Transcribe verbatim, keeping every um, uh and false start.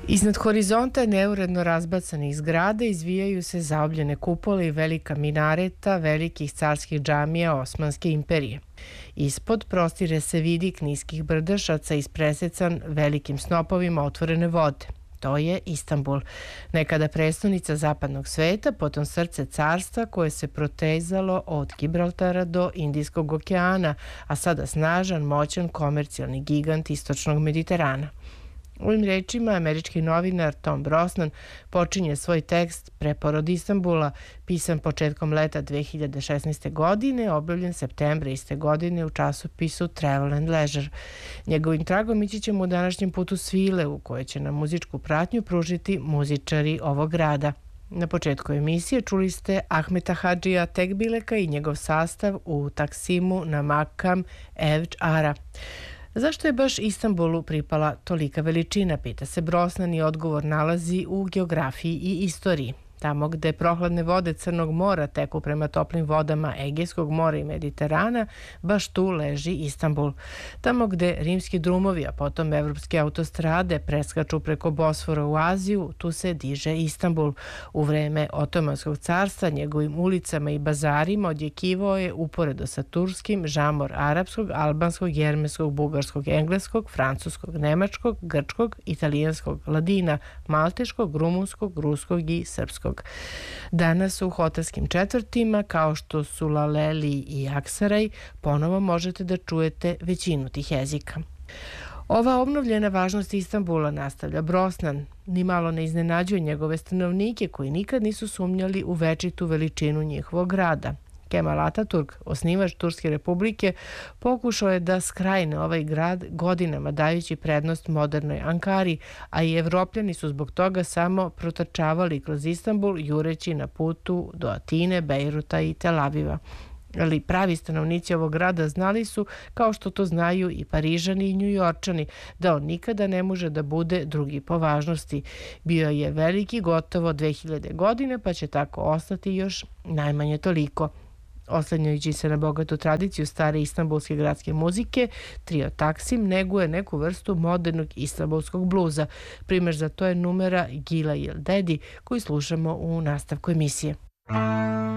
Iznad horizonta neuredno razbacanih zgrada izvijaju se zaobljene kupole i velika minareta velikih carskih džamija Osmanske imperije. Ispod prostire se vidik niskih brdašaca ispresecan velikim snopovima otvorene vode. To je Istanbul, nekada prestonica zapadnog sveta, potom srce carstva koje se protezalo od Gibraltara do Indijskog okeana, a sada snažan, moćan komercijalni gigant istočnog Mediterana. Ovim rečima američki novinar Tom Brosnan počinje svoj tekst Preporod Istanbula, pisan početkom leta dve hiljade šesnaeste. godine, objavljen septembra iste godine u časopisu Travel and Leisure. Njegovim tragom ići ćemo u današnjem putu svile u kojoj će nam muzičku pratnju pružiti muzičari ovog grada. Na početku emisije čuli ste Ahmeta Hadžija Tekbileka i njegov sastav u Taksimu na Makam Evč Ara. Zašto je baš Istanbulu pripala tolika veličina, pita se Brosnan i odgovor nalazi u geografiji i istoriji. Tamo gde prohladne vode Crnog mora teku prema toplim vodama Egejskog mora i Mediterana, baš tu leži Istanbul. Tamo gde rimski drumovi, a potom evropske autostrade preskaču preko Bosfora u Aziju, tu se diže Istanbul. U vreme Otomanskog carstva njegovim ulicama i bazarima odjekivao je uporedo sa turskim žamor arapskog, albanskog, jermenskog, bugarskog, engleskog, francuskog, nemačkog, grčkog, italijanskog, ladina, malteškog, rumunskog, ruskog i srpskog. Danas u hotelskim četvrtima, kao što su Laleli i Aksaraj, ponovo možete da čujete većinu tih jezika. Ova obnovljena važnost Istanbula, nastavlja Brosnan, ni malo ne iznenađuje njegove stanovnike koji nikad nisu sumnjali u večitu veličinu njihovog grada. Kemal Ataturk, osnivač Turske republike, pokušao je da skrajne ovaj grad godinama dajući prednost modernoj Ankari, a i Evropljani su zbog toga samo protrčavali kroz Istanbul jureći na putu do Atine, Bejruta i Tel Aviva. Ali pravi stanovnici ovog grada znali su, kao što to znaju i Parižani i Njujorčani, da on nikada ne može da bude drugi po važnosti. Bio je veliki gotovo dve hiljade godine, pa će tako ostati još najmanje toliko. Oslanjajući se na bogatu tradiciju stare istanbulske gradske muzike, trio Taksim neguje neku vrstu modernog istanbulskog bluza. Primer za to je numera Gila Yel Dedi koju slušamo u nastavku emisije.